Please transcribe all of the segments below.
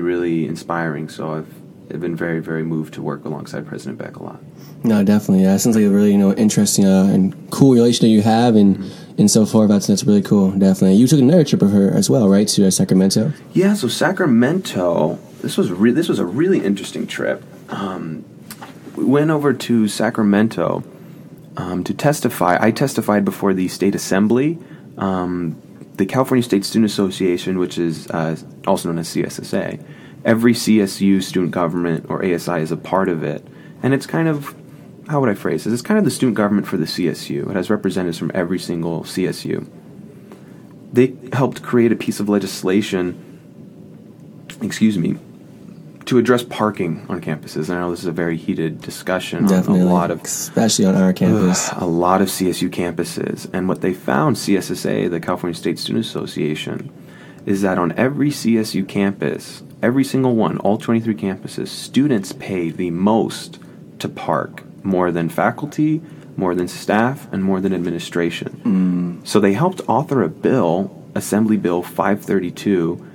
really inspiring. So I've been very, very moved to work alongside President Beck a lot. No, definitely. Yeah, it sounds like a really, interesting and cool relation that you have, and so forth. That's really cool. Definitely. You took another trip with her as well, right, to Sacramento? Yeah. So Sacramento. This was a really interesting trip. We went over to Sacramento to testify. I testified before the State Assembly, the California State Student Association, which is also known as CSSA. Every CSU student government, or ASI, is a part of it. And it's kind of, how would I phrase this? It's kind of the student government for the CSU. It has representatives from every single CSU. They helped create a piece of legislation, to address parking on campuses. I know this is a very heated discussion. Definitely, on a lot of, especially on our campus. A lot of CSU campuses. And what they found, CSSA, the California State Student Association, is that on every CSU campus, every single one, all 23 campuses, students pay the most to park, more than faculty, more than staff, and more than administration. So they helped author a bill, Assembly Bill 532,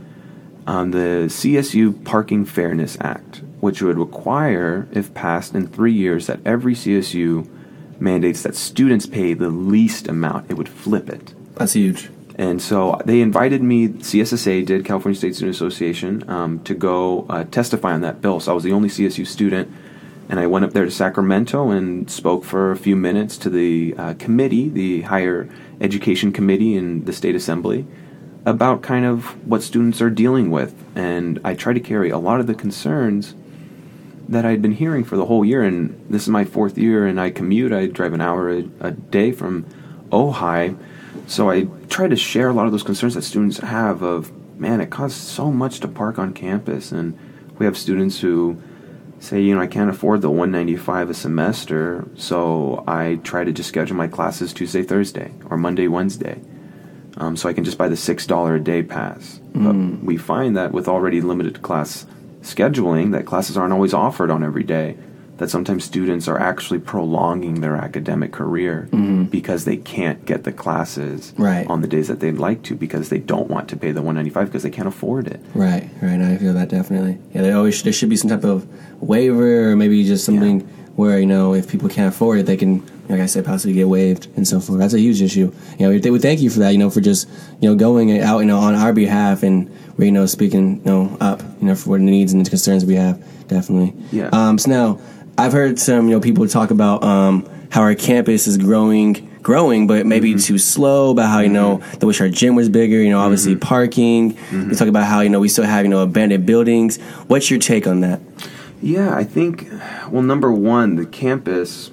on the CSU Parking Fairness Act, which would require, if passed in 3 years, that every CSU mandates that students pay the least amount. It would flip it. That's huge. And so they invited me, CSSA did, California State Student Association, to go testify on that bill. So I was the only CSU student, and I went up there to Sacramento and spoke for a few minutes to the committee, the Higher Education Committee in the State Assembly, about kind of what students are dealing with. And I tried to carry a lot of the concerns that I'd been hearing for the whole year. And this is my 4th year, and I commute. I drive an hour a day from Ojai. So I try to share a lot of those concerns that students have of, man, it costs so much to park on campus. And we have students who say, I can't afford the $195 a semester, so I try to just schedule my classes Tuesday, Thursday, or Monday, Wednesday. So I can just buy the $6 a day pass. But we find that with already limited class scheduling, that classes aren't always offered on every day, that sometimes students are actually prolonging their academic career because they can't get the classes on the days that they'd like to, because they don't want to pay the $195 because they can't afford it. Right. I feel that definitely. Yeah, there should be some type of waiver, or maybe just something where, if people can't afford it, they can, like I said, possibly get waived and so forth. That's a huge issue. We thank you for that, for just, going out, on our behalf, and we're, speaking, up, for the needs and the concerns we have, definitely. Yeah. So now, I've heard some, people talk about how our campus is growing, but maybe too slow, about how, they wish our gym was bigger, obviously parking. We talk about how, we still have, abandoned buildings. What's your take on that? Yeah, I think, well, number one, the campus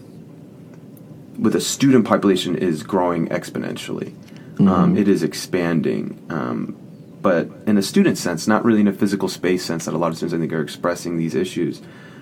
with a student population is growing exponentially. It is expanding, but in a student sense, not really in a physical space sense that a lot of students, I think, are expressing these issues.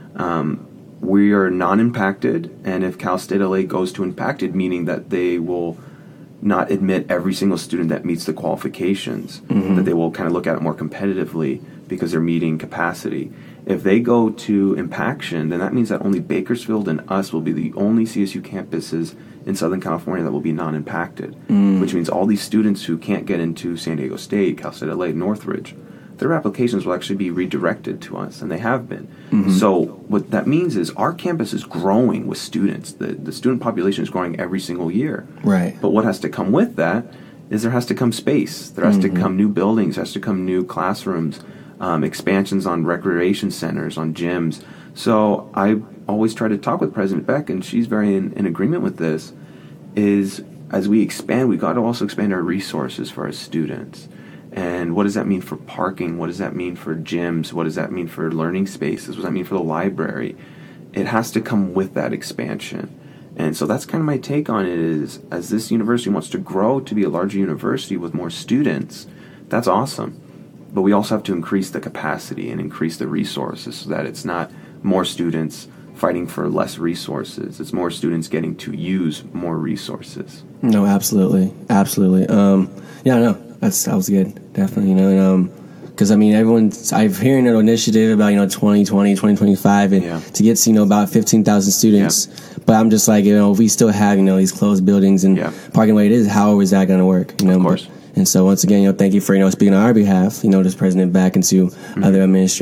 We are non-impacted, and if Cal State LA goes to impacted, meaning that they will not admit every single student that meets the qualifications, that they will kind of look at it more competitively because they're meeting capacity. If they go to impaction, then that means that only Bakersfield and us will be the only CSU campuses in Southern California that will be non-impacted, which means all these students who can't get into San Diego State, Cal State LA, Northridge, their applications will actually be redirected to us, and they have been. So what that means is our campus is growing with students. The student population is growing every single year. Right. But what has to come with that is there has to come space. There has to come new buildings. There has to come new classrooms, expansions on recreation centers, on gyms. So I always try to talk with President Beck, and she's very in agreement with this, is as we expand, we've got to also expand our resources for our students. And what does that mean for parking? What does that mean for gyms? What does that mean for learning spaces? What does that mean for the library? It has to come with that expansion. And so that's kind of my take on it, is as this university wants to grow to be a larger university with more students, that's awesome. But we also have to increase the capacity and increase the resources so that it's not more students fighting for less resources. It's more students getting to use more resources. No, absolutely. That was good, definitely. Because I've hearing an initiative about 2020, 2025, and to get to about 15,000 students. But I'm just like, if we still have these closed buildings and parking the way it is, how is that going to work? Of course. And so once again, thank you for speaking on our behalf. This President Beck and to other administrators.